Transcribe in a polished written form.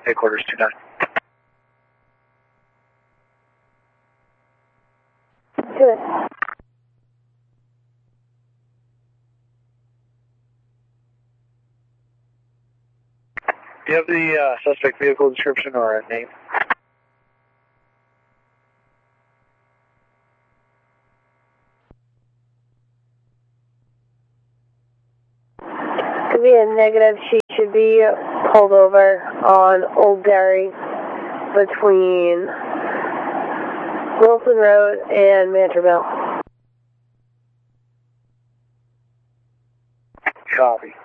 Headquarters 29. Good. Do you have the suspect vehicle description or a name? Could be a negative. She should be pulled over on Old Dairy between Wilson Road and Manterville. Copy.